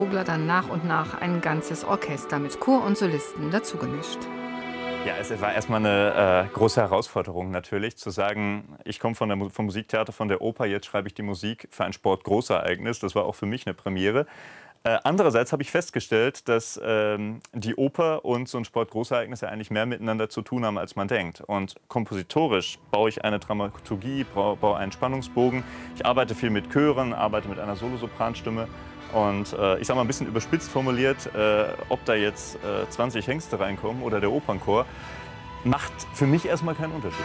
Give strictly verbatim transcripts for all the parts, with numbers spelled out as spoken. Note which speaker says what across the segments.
Speaker 1: Vogler dann nach und nach ein ganzes Orchester mit Chor und Solisten dazugemischt.
Speaker 2: Ja, es war erstmal eine äh, große Herausforderung natürlich, zu sagen, ich komme von der, vom Musiktheater, von der Oper, jetzt schreibe ich die Musik für ein Sportgroßereignis. Das war auch für mich eine Premiere. Äh, andererseits habe ich festgestellt, dass ähm, die Oper und so ein Sportgroßereignis ja eigentlich mehr miteinander zu tun haben, als man denkt. Und kompositorisch baue ich eine Dramaturgie, baue einen Spannungsbogen. Ich arbeite viel mit Chören, arbeite mit einer Solosopranstimme. Und äh, ich sage mal ein bisschen überspitzt formuliert, äh, ob da jetzt äh, zwanzig Hengste reinkommen oder der Opernchor, macht für mich erstmal keinen Unterschied.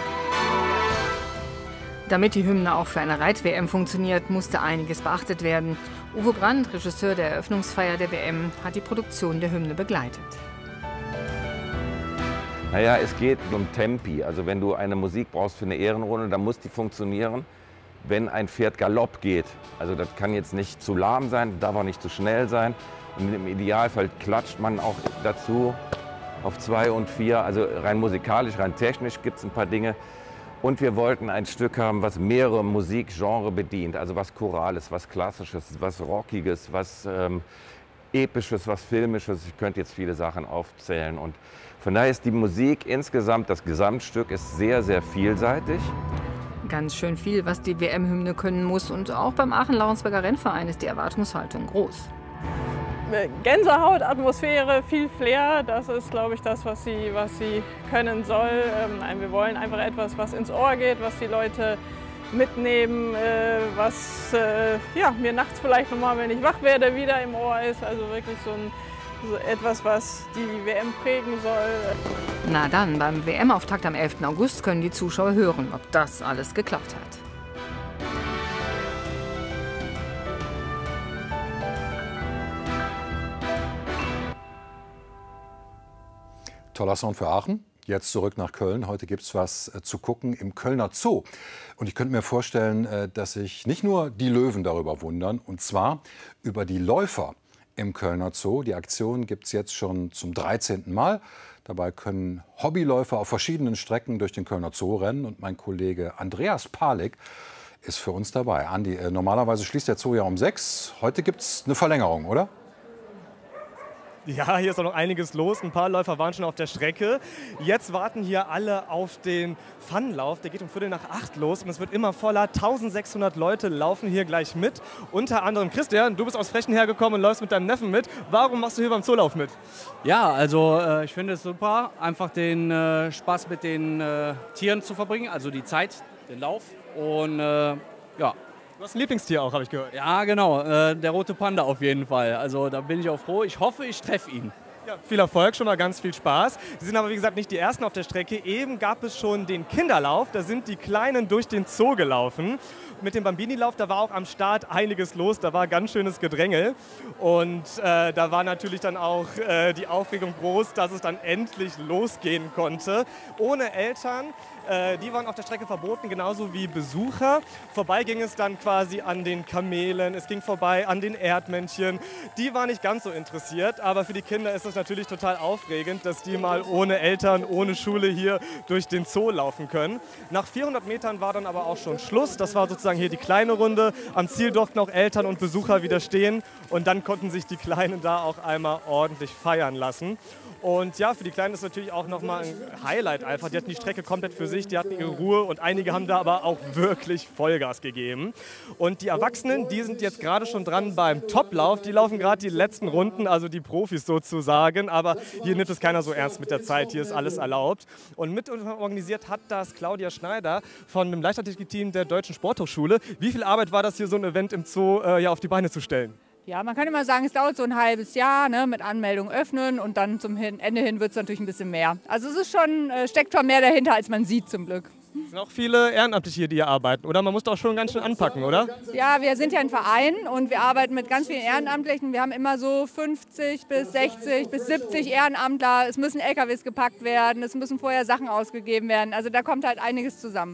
Speaker 1: Damit die Hymne auch für eine Reit-W M funktioniert, musste einiges beachtet werden. Uwe Brandt, Regisseur der Eröffnungsfeier der W M, hat die Produktion der Hymne begleitet.
Speaker 3: Naja, es geht um Tempi. Also wenn du eine Musik brauchst für eine Ehrenrunde, dann muss die funktionieren. Wenn ein Pferd Galopp geht, also das kann jetzt nicht zu lahm sein, darf auch nicht zu schnell sein. Und im Idealfall klatscht man auch dazu auf zwei und vier. Also rein musikalisch, rein technisch gibt es ein paar Dinge. Und wir wollten ein Stück haben, was mehrere Musikgenres bedient. Also was Chorales, was Klassisches, was Rockiges, was ähm, Episches, was Filmisches. Ich könnte jetzt viele Sachen aufzählen. Und von daher ist die Musik insgesamt, das Gesamtstück ist sehr, sehr vielseitig.
Speaker 1: Ganz schön viel, was die W M-Hymne können muss. Und auch beim Aachen-Laurensberger Rennverein ist die Erwartungshaltung groß.
Speaker 4: Gänsehaut, Atmosphäre, viel Flair, das ist, glaube ich, das, was sie, was sie können soll. Ähm, wir wollen einfach etwas, was ins Ohr geht, was die Leute mitnehmen, äh, was äh, ja, mir nachts vielleicht nochmal, wenn ich wach werde, wieder im Ohr ist. Also wirklich so, ein, so etwas, was die W M prägen soll.
Speaker 1: Na dann, beim W M-Auftakt am elften August können die Zuschauer hören, ob das alles geklappt hat.
Speaker 5: Toller Sound für Aachen. Jetzt zurück nach Köln. Heute gibt es was äh, zu gucken im Kölner Zoo. Und ich könnte mir vorstellen, äh, dass sich nicht nur die Löwen darüber wundern, und zwar über die Läufer im Kölner Zoo. Die Aktion gibt es jetzt schon zum dreizehnten Mal. Dabei können Hobbyläufer auf verschiedenen Strecken durch den Kölner Zoo rennen. Und mein Kollege Andreas Palik ist für uns dabei. Andi, äh, normalerweise schließt der Zoo ja um sechs. Heute gibt es eine Verlängerung, oder?
Speaker 6: Ja, hier ist auch noch einiges los. Ein paar Läufer waren schon auf der Strecke. Jetzt warten hier alle auf den Funlauf. Der geht um Viertel nach acht los und es wird immer voller. eintausendsechshundert Leute laufen hier gleich mit. Unter anderem Christian, du bist aus Frechen hergekommen und läufst mit deinem Neffen mit. Warum machst du hier beim Zoolauf mit?
Speaker 7: Ja, also äh, ich finde es super, einfach den äh, Spaß mit den äh, Tieren zu verbringen, also die Zeit, den Lauf. Und äh, ja.
Speaker 6: Du hast ein Lieblingstier auch, habe ich gehört.
Speaker 7: Ja, genau, äh, der rote Panda auf jeden Fall. Also da bin ich auch froh. Ich hoffe, ich treffe ihn.
Speaker 6: Ja, viel Erfolg, schon mal ganz viel Spaß. Sie sind aber wie gesagt nicht die Ersten auf der Strecke. Eben gab es schon den Kinderlauf, da sind die Kleinen durch den Zoo gelaufen. Mit dem Bambini-Lauf, da war auch am Start einiges los, da war ganz schönes Gedränge. Und äh, da war natürlich dann auch äh, die Aufregung groß, dass es dann endlich losgehen konnte. Ohne Eltern, äh, die waren auf der Strecke verboten, genauso wie Besucher. Vorbei ging es dann quasi an den Kamelen, es ging vorbei an den Erdmännchen. Die waren nicht ganz so interessiert, aber für die Kinder ist es natürlich total aufregend, dass die mal ohne Eltern, ohne Schule hier durch den Zoo laufen können. Nach vierhundert Metern war dann aber auch schon Schluss. Das war sozusagen hier die kleine Runde. Am Ziel durften auch Eltern und Besucher wieder stehen und dann konnten sich die Kleinen da auch einmal ordentlich feiern lassen. Und ja, für die Kleinen ist natürlich auch nochmal ein Highlight einfach. Die hatten die Strecke komplett für sich, die hatten ihre Ruhe und einige haben da aber auch wirklich Vollgas gegeben. Und die Erwachsenen, die sind jetzt gerade schon dran beim Toplauf. Die laufen gerade die letzten Runden, also die Profis sozusagen. Aber hier nimmt es keiner so ernst mit der Zeit, hier ist alles erlaubt. Und mit organisiert hat das Claudia Schneider von dem Leichtathletik-Team der Deutschen Sporthochschule. Wie viel Arbeit war das hier, so ein Event im Zoo äh, ja, auf die Beine zu stellen?
Speaker 8: Ja, man kann immer sagen, es dauert so ein halbes Jahr, ne, mit Anmeldung öffnen und dann zum Ende hin wird es natürlich ein bisschen mehr. Also es ist schon, äh, steckt schon mehr dahinter, als man sieht zum Glück.
Speaker 6: Es sind auch viele Ehrenamtliche hier, die hier arbeiten, oder? Man muss doch schon ganz schön anpacken, oder?
Speaker 8: Ja, wir sind ja ein Verein und wir arbeiten mit ganz vielen Ehrenamtlichen. Wir haben immer so fünfzig bis sechzig bis siebzig Ehrenamtler. Es müssen L K Ws gepackt werden, es müssen vorher Sachen ausgegeben werden. Also da kommt halt einiges zusammen.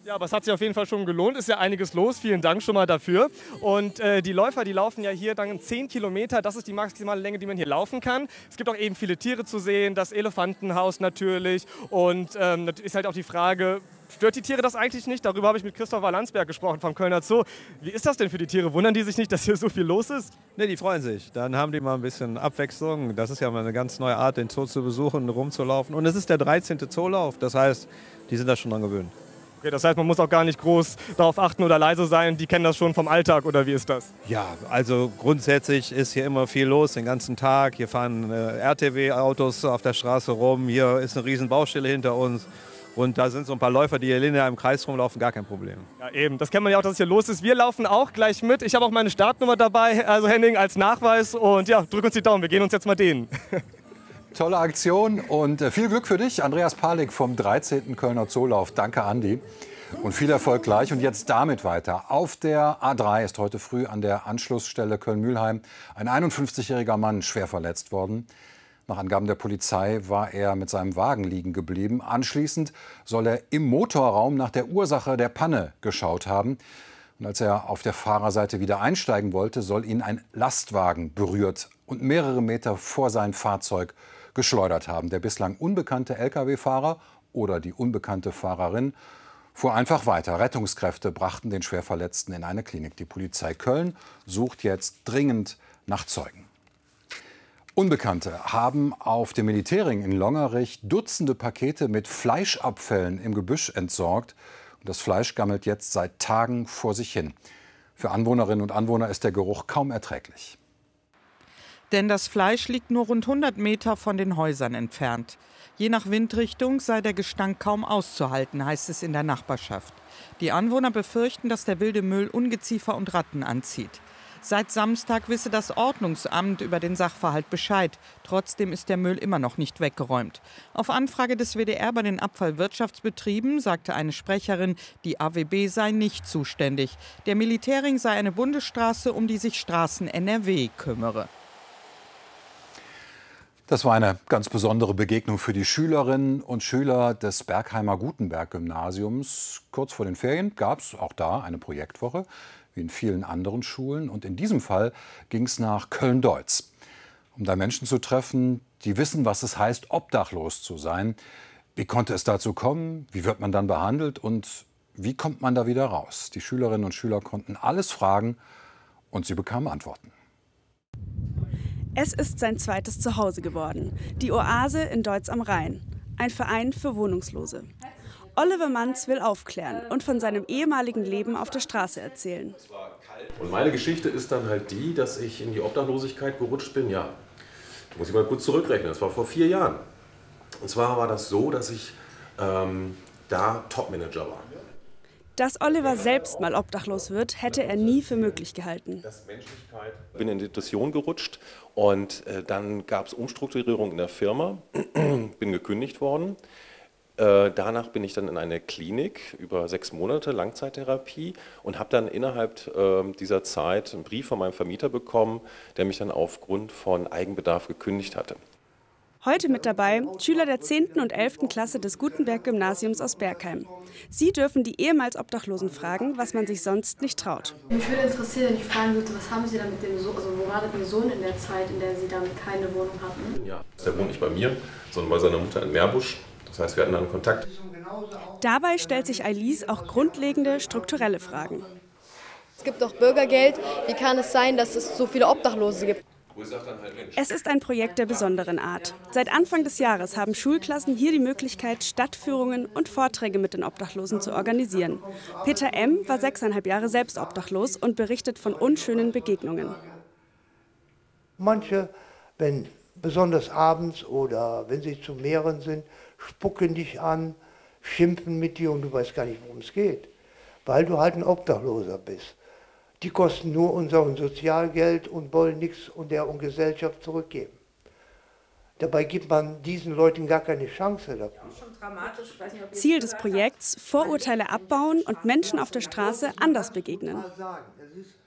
Speaker 6: Ja, aber es hat sich auf jeden Fall schon gelohnt, ist ja einiges los, vielen Dank schon mal dafür. Und äh, die Läufer, die laufen ja hier dann zehn Kilometer, das ist die maximale Länge, die man hier laufen kann. Es gibt auch eben viele Tiere zu sehen, das Elefantenhaus natürlich und ähm, ist halt auch die Frage, stört die Tiere das eigentlich nicht? Darüber habe ich mit Christopher Landsberg gesprochen vom Kölner Zoo. Wie ist das denn für die Tiere? Wundern die sich nicht, dass hier so viel los ist?
Speaker 9: Ne, die freuen sich. Dann haben die mal ein bisschen Abwechslung. Das ist ja mal eine ganz neue Art, den Zoo zu besuchen, rumzulaufen. Und es ist der dreizehnte Zoolauf, das heißt, die sind da schon dran gewöhnt.
Speaker 6: Okay, das heißt, man muss auch gar nicht groß darauf achten oder leise sein. Die kennen das schon vom Alltag, oder wie ist das?
Speaker 9: Ja, also grundsätzlich ist hier immer viel los den ganzen Tag. Hier fahren äh, R T W-Autos auf der Straße rum. Hier ist eine riesen Baustelle hinter uns. Und da sind so ein paar Läufer, die hier linear im Kreis rumlaufen, gar kein Problem.
Speaker 6: Ja, eben. Das kennt man ja auch, dass es hier los ist. Wir laufen auch gleich mit. Ich habe auch meine Startnummer dabei, also Henning, als Nachweis. Und ja, drück uns die Daumen. Wir gehen uns jetzt mal dehnen.
Speaker 5: Tolle Aktion und viel Glück für dich, Andreas Palik vom dreizehnten Kölner Zoolauf. Danke, Andi. Und viel Erfolg gleich. Und jetzt damit weiter. Auf der A drei ist heute früh an der Anschlussstelle Köln-Mühlheim ein einundfünfzigjähriger Mann schwer verletzt worden. Nach Angaben der Polizei war er mit seinem Wagen liegen geblieben. Anschließend soll er im Motorraum nach der Ursache der Panne geschaut haben. Und als er auf der Fahrerseite wieder einsteigen wollte, soll ihn ein Lastwagen berührt und mehrere Meter vor sein Fahrzeug geschleudert haben. Der bislang unbekannte L K W-Fahrer oder die unbekannte Fahrerin fuhr einfach weiter. Rettungskräfte brachten den Schwerverletzten in eine Klinik. Die Polizei Köln sucht jetzt dringend nach Zeugen. Unbekannte haben auf dem Militärring in Longerich Dutzende Pakete mit Fleischabfällen im Gebüsch entsorgt. Und das Fleisch gammelt jetzt seit Tagen vor sich hin. Für Anwohnerinnen und Anwohner ist der Geruch kaum erträglich.
Speaker 10: Denn das Fleisch liegt nur rund hundert Meter von den Häusern entfernt. Je nach Windrichtung sei der Gestank kaum auszuhalten, heißt es in der Nachbarschaft. Die Anwohner befürchten, dass der wilde Müll Ungeziefer und Ratten anzieht. Seit Samstag wisse das Ordnungsamt über den Sachverhalt Bescheid. Trotzdem ist der Müll immer noch nicht weggeräumt. Auf Anfrage des W D R bei den Abfallwirtschaftsbetrieben sagte eine Sprecherin, die A W B sei nicht zuständig. Der Militärring sei eine Bundesstraße, um die sich Straßen N R W kümmere.
Speaker 5: Das war eine ganz besondere Begegnung für die Schülerinnen und Schüler des Bergheimer Gutenberg-Gymnasiums. Kurz vor den Ferien gab es auch da eine Projektwoche, wie in vielen anderen Schulen. Und in diesem Fall ging es nach Köln-Deutz, um da Menschen zu treffen, die wissen, was es heißt, obdachlos zu sein. Wie konnte es dazu kommen? Wie wird man dann behandelt? Und wie kommt man da wieder raus? Die Schülerinnen und Schüler konnten alles fragen und sie bekamen Antworten.
Speaker 11: Es ist sein zweites Zuhause geworden, die Oase in Deutz am Rhein, ein Verein für Wohnungslose. Oliver Manz will aufklären und von seinem ehemaligen Leben auf der Straße erzählen.
Speaker 12: Und meine Geschichte ist dann halt die, dass ich in die Obdachlosigkeit gerutscht bin. Ja, da muss ich mal kurz zurückrechnen, das war vor vier Jahren. Und zwar war das so, dass ich ähm, da Topmanager war.
Speaker 11: Dass Oliver selbst mal obdachlos wird, hätte er nie für möglich gehalten.
Speaker 12: Ich bin in Depression gerutscht und äh, dann gab es Umstrukturierung in der Firma, bin gekündigt worden. Äh, danach bin ich dann in eine Klinik über sechs Monate Langzeittherapie und habe dann innerhalb äh, dieser Zeit einen Brief von meinem Vermieter bekommen, der mich dann aufgrund von Eigenbedarf gekündigt hatte.
Speaker 11: Heute mit dabei Schüler der zehnten und elften Klasse des Gutenberg-Gymnasiums aus Bergheim. Sie dürfen die ehemals Obdachlosen fragen, was man sich sonst nicht traut.
Speaker 13: Mich würde interessieren, wenn ich fragen würde, was haben Sie da mit dem Sohn, also wo war Ihr Sohn in der Zeit, in der Sie dann keine Wohnung hatten?
Speaker 12: Ja, der wohnt nicht bei mir, sondern bei seiner Mutter in Meerbusch. Das heißt, wir hatten dann Kontakt.
Speaker 11: Dabei stellt sich Alice auch grundlegende strukturelle Fragen.
Speaker 14: Es gibt doch Bürgergeld. Wie kann es sein, dass es so viele Obdachlose gibt?
Speaker 11: Es ist ein Projekt der besonderen Art. Seit Anfang des Jahres haben Schulklassen hier die Möglichkeit, Stadtführungen und Vorträge mit den Obdachlosen zu organisieren. Peter M. war sechseinhalb Jahre selbst obdachlos und berichtet von unschönen Begegnungen.
Speaker 15: Manche, wenn besonders abends oder wenn sie zu mehreren sind, spucken dich an, schimpfen mit dir und du weißt gar nicht, worum es geht, weil du halt ein Obdachloser bist. Die kosten nur unser Sozialgeld und wollen nichts und der und Gesellschaft zurückgeben. Dabei gibt man diesen Leuten gar keine Chance dafür.
Speaker 11: Ziel des Projekts: Vorurteile abbauen und Menschen auf der Straße anders begegnen.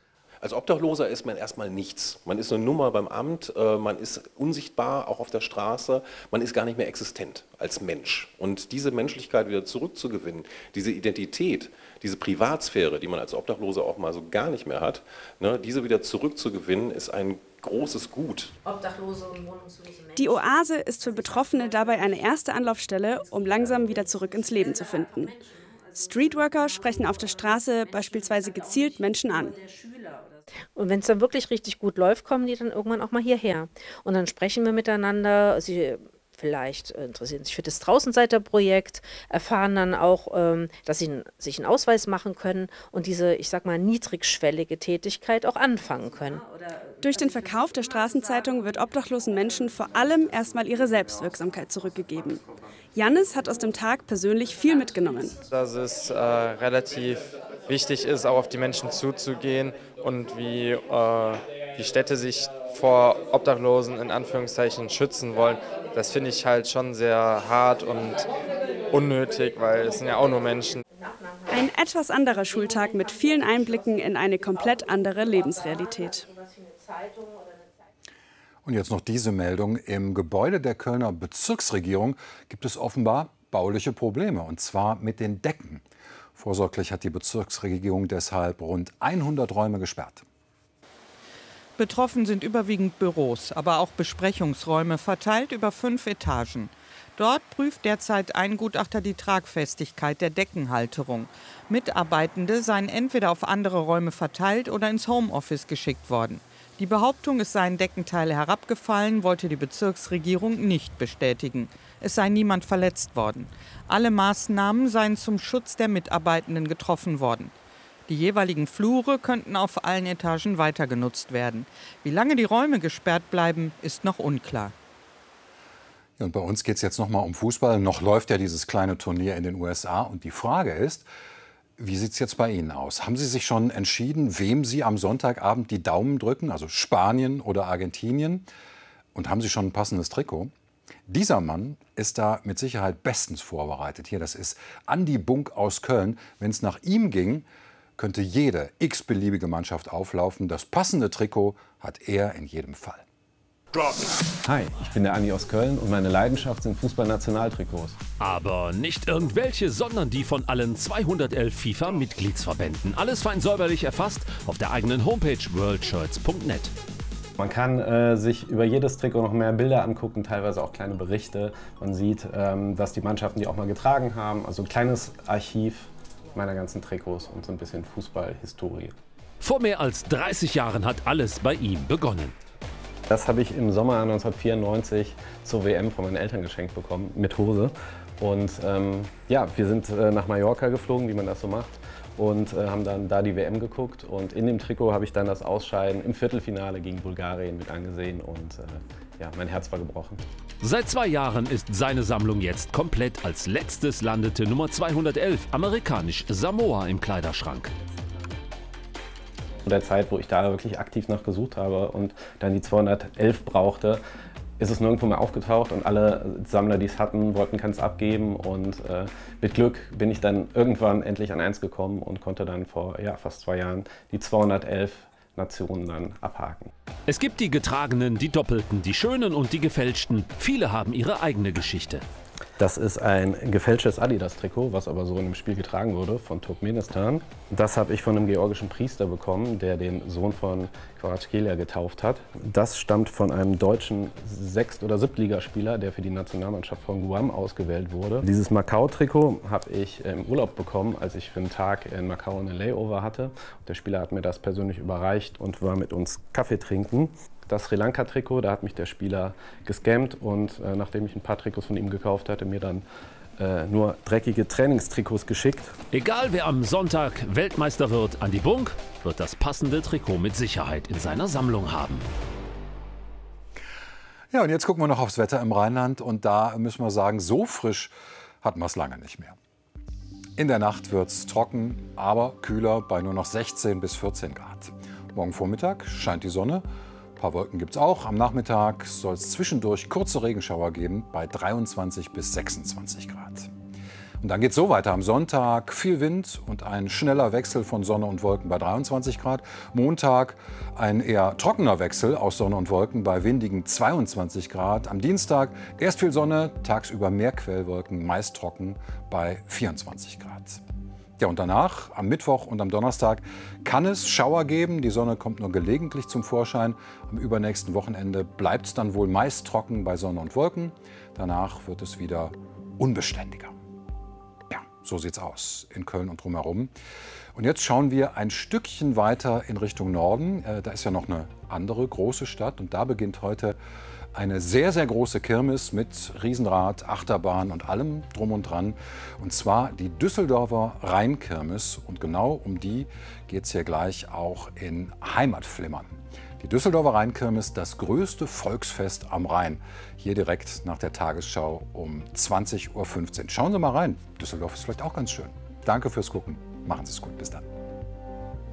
Speaker 12: Als Obdachloser ist man erstmal nichts. Man ist eine Nummer beim Amt, äh, man ist unsichtbar, auch auf der Straße, man ist gar nicht mehr existent als Mensch. Und diese Menschlichkeit wieder zurückzugewinnen, diese Identität, diese Privatsphäre, die man als Obdachloser auch mal so gar nicht mehr hat, ne, diese wieder zurückzugewinnen, ist ein großes Gut.
Speaker 11: Obdachlose und wohnungslose Menschen. Die Oase ist für Betroffene dabei eine erste Anlaufstelle, um langsam wieder zurück ins Leben zu finden. Streetworker sprechen auf der Straße beispielsweise gezielt Menschen an.
Speaker 16: Und wenn es dann wirklich richtig gut läuft, kommen die dann irgendwann auch mal hierher. Und dann sprechen wir miteinander. Sie vielleicht interessieren sich für das Draußenseiterprojekt, erfahren dann auch, ähm, dass sie sich einen Ausweis machen können und diese, ich sag mal, niedrigschwellige Tätigkeit auch anfangen können.
Speaker 11: Durch den Verkauf der Straßenzeitung wird obdachlosen Menschen vor allem erstmal ihre Selbstwirksamkeit zurückgegeben. Jannis hat aus dem Tag persönlich viel mitgenommen.
Speaker 17: Dass es äh, relativ wichtig ist, auch auf die Menschen zuzugehen und wie äh, die Städte sich vor Obdachlosen in Anführungszeichen schützen wollen. Das finde ich halt schon sehr hart und unnötig, weil es sind ja auch nur Menschen.
Speaker 11: Ein etwas anderer Schultag mit vielen Einblicken in eine komplett andere Lebensrealität.
Speaker 5: Und jetzt noch diese Meldung. Im Gebäude der Kölner Bezirksregierung gibt es offenbar bauliche Probleme, und zwar mit den Decken. Vorsorglich hat die Bezirksregierung deshalb rund hundert Räume gesperrt.
Speaker 10: Betroffen sind überwiegend Büros, aber auch Besprechungsräume verteilt über fünf Etagen. Dort prüft derzeit ein Gutachter die Tragfestigkeit der Deckenhalterung. Mitarbeitende seien entweder auf andere Räume verteilt oder ins Homeoffice geschickt worden. Die Behauptung, es seien Deckenteile herabgefallen, wollte die Bezirksregierung nicht bestätigen. Es sei niemand verletzt worden. Alle Maßnahmen seien zum Schutz der Mitarbeitenden getroffen worden. Die jeweiligen Flure könnten auf allen Etagen weiter genutzt werden. Wie lange die Räume gesperrt bleiben, ist noch unklar.
Speaker 5: Ja, und bei uns geht es jetzt noch mal um Fußball. Noch läuft ja dieses kleine Turnier in den U S A. Und die Frage ist, wie sieht es jetzt bei Ihnen aus? Haben Sie sich schon entschieden, wem Sie am Sonntagabend die Daumen drücken? Also Spanien oder Argentinien? Und haben Sie schon ein passendes Trikot? Dieser Mann ist da mit Sicherheit bestens vorbereitet. Hier, das ist Andi Bunk aus Köln. Wenn es nach ihm ging, könnte jede x-beliebige Mannschaft auflaufen. Das passende Trikot hat er in jedem Fall.
Speaker 18: Hi, ich bin der Andi aus Köln und meine Leidenschaft sind Fußball-Nationaltrikots.
Speaker 19: Aber nicht irgendwelche, sondern die von allen zweihundertelf FIFA-Mitgliedsverbänden. Alles fein säuberlich erfasst auf der eigenen Homepage world shirts punkt net.
Speaker 18: Man kann äh, sich über jedes Trikot noch mehr Bilder angucken, teilweise auch kleine Berichte. Man sieht, ähm, was die Mannschaften die auch mal getragen haben. Also ein kleines Archiv meiner ganzen Trikots und so ein bisschen Fußballhistorie.
Speaker 19: Vor mehr als dreißig Jahren hat alles bei ihm begonnen.
Speaker 18: Das habe ich im Sommer neunzehnhundertvierundneunzig zur W M von meinen Eltern geschenkt bekommen, mit Hose. Und ähm, ja, wir sind äh, nach Mallorca geflogen, wie man das so macht, und äh, haben dann da die W M geguckt. Und in dem Trikot habe ich dann das Ausscheiden im Viertelfinale gegen Bulgarien mit angesehen und äh, ja, mein Herz war gebrochen.
Speaker 19: Seit zwei Jahren ist seine Sammlung jetzt komplett. Als letztes landete Nummer zweihundertelf, amerikanisch Samoa, im Kleiderschrank.
Speaker 18: In der Zeit, wo ich da wirklich aktiv nach gesucht habe und dann die zweihundertelf brauchte, ist es nirgendwo mehr aufgetaucht und alle Sammler, die es hatten, wollten keins abgeben. Und äh, mit Glück bin ich dann irgendwann endlich an eins gekommen und konnte dann vor ja, fast zwei Jahren die zweihundertelf Nationen dann abhaken.
Speaker 19: Es gibt die getragenen, die doppelten, die schönen und die gefälschten. Viele haben ihre eigene Geschichte.
Speaker 18: Das ist ein gefälschtes Adidas-Trikot, was aber so in dem Spiel getragen wurde, von Turkmenistan. Das habe ich von einem georgischen Priester bekommen, der den Sohn von Kvaratskhelia getauft hat. Das stammt von einem deutschen Sechst- oder Siebtligaspieler, der für die Nationalmannschaft von Guam ausgewählt wurde. Dieses Macau-Trikot habe ich im Urlaub bekommen, als ich für einen Tag in Macau eine Layover hatte. Der Spieler hat mir das persönlich überreicht und war mit uns Kaffee trinken. Das Sri Lanka-Trikot, da hat mich der Spieler gescammt und äh, nachdem ich ein paar Trikots von ihm gekauft hatte, mir dann äh, nur dreckige Trainingstrikots geschickt.
Speaker 19: Egal wer am Sonntag Weltmeister wird, Andi Bunk wird das passende Trikot mit Sicherheit in seiner Sammlung haben.
Speaker 5: Ja, und jetzt gucken wir noch aufs Wetter im Rheinland und da müssen wir sagen, so frisch hatten wir es lange nicht mehr. In der Nacht wird es trocken, aber kühler bei nur noch sechzehn bis vierzehn Grad. Morgen Vormittag scheint die Sonne. Ein paar Wolken gibt es auch. Am Nachmittag soll es zwischendurch kurze Regenschauer geben bei dreiundzwanzig bis sechsundzwanzig Grad. Und dann geht es so weiter. Am Sonntag viel Wind und ein schneller Wechsel von Sonne und Wolken bei dreiundzwanzig Grad. Montag ein eher trockener Wechsel aus Sonne und Wolken bei windigen zweiundzwanzig Grad. Am Dienstag erst viel Sonne, tagsüber mehr Quellwolken, meist trocken bei vierundzwanzig Grad. Ja, und danach, am Mittwoch und am Donnerstag, kann es Schauer geben. Die Sonne kommt nur gelegentlich zum Vorschein. Am übernächsten Wochenende bleibt es dann wohl meist trocken bei Sonne und Wolken. Danach wird es wieder unbeständiger. Ja, so sieht's aus in Köln und drumherum. Und jetzt schauen wir ein Stückchen weiter in Richtung Norden. Äh, da ist ja noch eine andere große Stadt und da beginnt heute eine sehr, sehr große Kirmes mit Riesenrad, Achterbahn und allem drum und dran. Und zwar die Düsseldorfer Rheinkirmes. Und genau um die geht es hier gleich auch in Heimatflimmern. Die Düsseldorfer Rheinkirmes, das größte Volksfest am Rhein. Hier direkt nach der Tagesschau um zwanzig Uhr fünfzehn. Schauen Sie mal rein. Düsseldorf ist vielleicht auch ganz schön. Danke fürs Gucken. Machen Sie es gut. Bis dann.